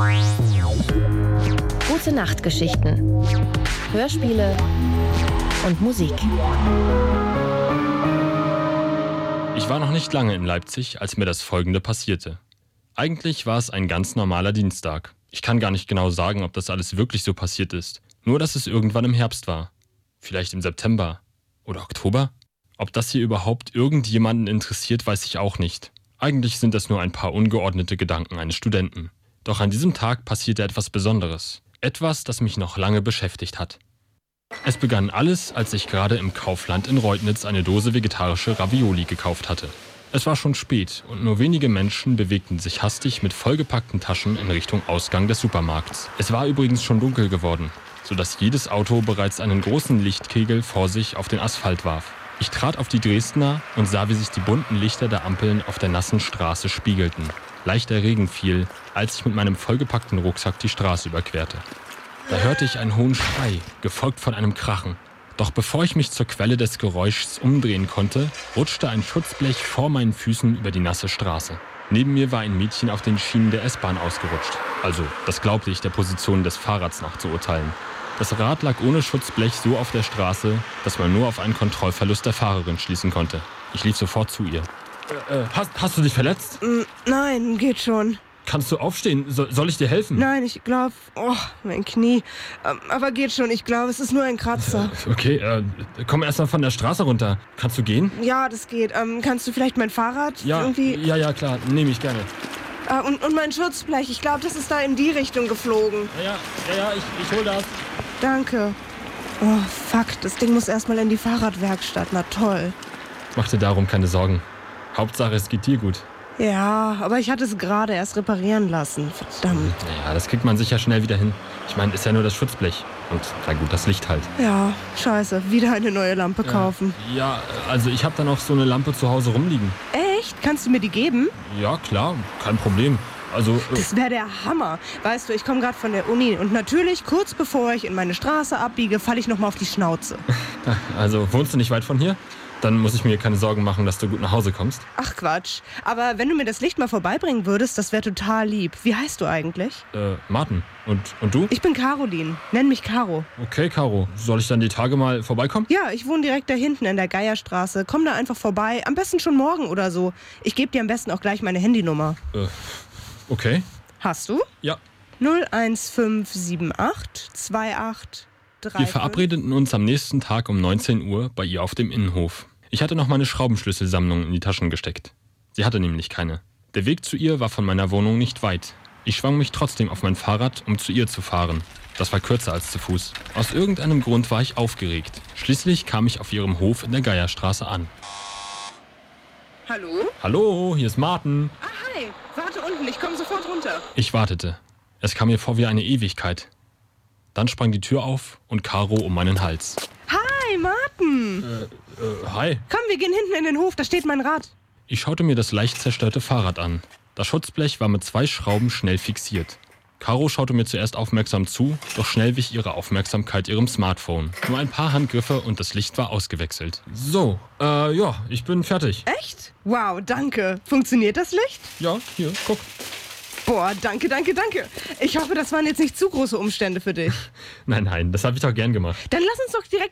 Gute Nachtgeschichten, Hörspiele und Musik. Ich war noch nicht lange in Leipzig, als mir das Folgende passierte. Eigentlich war es ein ganz normaler Dienstag. Ich kann gar nicht genau sagen, ob das alles wirklich so passiert ist. Nur, dass es irgendwann im Herbst war. Vielleicht im September oder Oktober? Ob das hier überhaupt irgendjemanden interessiert, weiß ich auch nicht. Eigentlich sind das nur ein paar ungeordnete Gedanken eines Studenten. Doch an diesem Tag passierte etwas Besonderes. Etwas, das mich noch lange beschäftigt hat. Es begann alles, als ich gerade im Kaufland in Reutnitz eine Dose vegetarische Ravioli gekauft hatte. Es war schon spät und nur wenige Menschen bewegten sich hastig mit vollgepackten Taschen in Richtung Ausgang des Supermarkts. Es war übrigens schon dunkel geworden, sodass jedes Auto bereits einen großen Lichtkegel vor sich auf den Asphalt warf. Ich trat auf die Dresdner und sah, wie sich die bunten Lichter der Ampeln auf der nassen Straße spiegelten. Leichter Regen fiel, als ich mit meinem vollgepackten Rucksack die Straße überquerte. Da hörte ich einen hohen Schrei, gefolgt von einem Krachen. Doch bevor ich mich zur Quelle des Geräuschs umdrehen konnte, rutschte ein Schutzblech vor meinen Füßen über die nasse Straße. Neben mir war ein Mädchen auf den Schienen der S-Bahn ausgerutscht. Also, das glaubte ich der Position des Fahrrads nach zu urteilen. Das Rad lag ohne Schutzblech so auf der Straße, dass man nur auf einen Kontrollverlust der Fahrerin schließen konnte. Ich lief sofort zu ihr. Hast du dich verletzt? Nein, geht schon. Kannst du aufstehen? Soll ich dir helfen? Nein, ich glaube... Oh, mein Knie. Aber geht schon, ich glaube, es ist nur ein Kratzer. Okay, komm erst mal von der Straße runter. Kannst du gehen? Ja, das geht. Kannst du vielleicht mein Fahrrad irgendwie... Ja, klar, nehme ich gerne. Und mein Schutzblech, ich glaube, das ist da in die Richtung geflogen. Ja, ich hol das. Danke. Oh, fuck, das Ding muss erstmal in die Fahrradwerkstatt. Na toll. Mach dir darum keine Sorgen. Hauptsache, es geht dir gut. Ja, aber ich hatte es gerade erst reparieren lassen. Verdammt. Ja, das kriegt man sicher schnell wieder hin. Ich meine, ist ja nur das Schutzblech. Und na gut, das Licht halt. Ja, scheiße. Wieder eine neue Lampe kaufen. Ja, also ich habe da noch so eine Lampe zu Hause rumliegen. Echt? Kannst du mir die geben? Ja, klar, kein Problem. Also... Das wäre der Hammer. Weißt du, ich komme gerade von der Uni und natürlich, kurz bevor ich in meine Straße abbiege, falle ich nochmal auf die Schnauze. Also, wohnst du nicht weit von hier? Dann muss ich mir keine Sorgen machen, dass du gut nach Hause kommst. Ach Quatsch. Aber wenn du mir das Licht mal vorbeibringen würdest, das wäre total lieb. Wie heißt du eigentlich? Martin. Und du? Ich bin Caroline. Nenn mich Caro. Okay, Caro. Soll ich dann die Tage mal vorbeikommen? Ja, ich wohne direkt da hinten in der Geierstraße. Komm da einfach vorbei. Am besten schon morgen oder so. Ich gebe dir am besten auch gleich meine Handynummer. Okay. Hast du? Ja. 01578 28 Wir verabredeten uns am nächsten Tag um 19 Uhr bei ihr auf dem Innenhof. Ich hatte noch meine Schraubenschlüsselsammlung in die Taschen gesteckt. Sie hatte nämlich keine. Der Weg zu ihr war von meiner Wohnung nicht weit. Ich schwang mich trotzdem auf mein Fahrrad, um zu ihr zu fahren. Das war kürzer als zu Fuß. Aus irgendeinem Grund war ich aufgeregt. Schließlich kam ich auf ihrem Hof in der Geierstraße an. Hallo? Hallo, hier ist Martin. Ah, hi. Warte unten, ich komme sofort runter. Ich wartete. Es kam mir vor wie eine Ewigkeit. Dann sprang die Tür auf und Caro um meinen Hals. Hi, Martin. Hi. Komm, wir gehen hinten in den Hof, da steht mein Rad. Ich schaute mir das leicht zerstörte Fahrrad an. Das Schutzblech war mit 2 Schrauben schnell fixiert. Caro schaute mir zuerst aufmerksam zu, doch schnell wich ihre Aufmerksamkeit ihrem Smartphone. Nur ein paar Handgriffe und das Licht war ausgewechselt. So, ja, ich bin fertig. Echt? Wow, danke. Funktioniert das Licht? Ja, hier, guck. Boah, danke. Ich hoffe, das waren jetzt nicht zu große Umstände für dich. Nein, das habe ich doch gern gemacht. Dann lass uns doch direkt